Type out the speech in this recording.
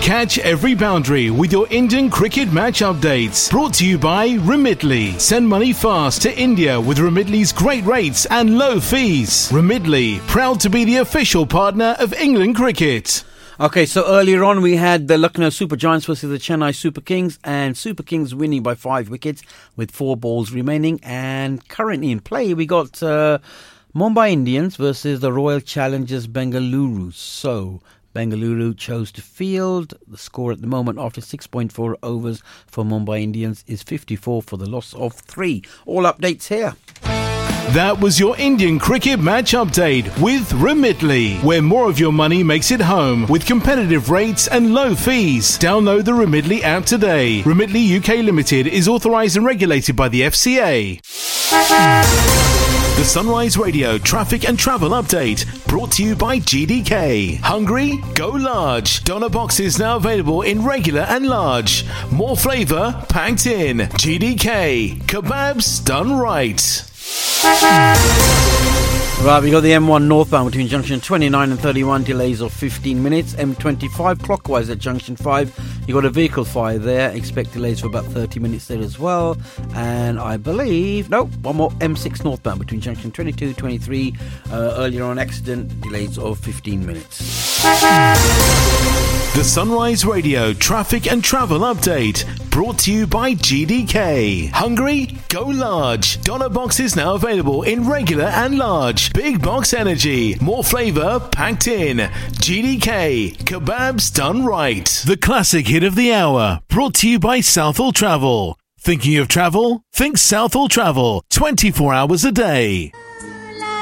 Catch every boundary with your Indian cricket match updates. Brought to you by Remitly. Send money fast to India with Remitly's great rates and low fees. Remitly, proud to be the official partner of England cricket. Okay, so earlier on we had the Lucknow Super Giants versus the Chennai Super Kings, and Super Kings winning by 5 wickets with 4 balls remaining. And currently in play we got Mumbai Indians versus the Royal Challengers Bengaluru. So Bengaluru chose to field. The score at the moment after 6.4 overs for Mumbai Indians is 54 for the loss of 3. All updates here. That was your Indian cricket match update with Remitly, where more of your money makes it home with competitive rates and low fees. Download the Remitly app today. Remitly UK Limited is authorised and regulated by the FCA. The Sunrise Radio traffic and travel update brought to you by GDK. Hungry? Go large. Doner boxes now available in regular and large. More flavour packed in. GDK. Kebabs done right. Right, we got the M1 northbound between junction 29 and 31, delays of 15 minutes. M25 clockwise at junction 5, you got a vehicle fire there, expect delays for about 30 minutes there as well. And I believe, one more, M6 northbound between junction 22, 23, earlier on accident, delays of 15 minutes. The Sunrise Radio traffic and travel update brought to you by GDK. Hungry? Go large. Doner boxes now available in regular and large. Big box energy. More flavour packed in. GDK. Kebabs done right. The classic hit of the hour brought to you by Southall Travel. Thinking of travel? Think Southall Travel. 24 hours a day.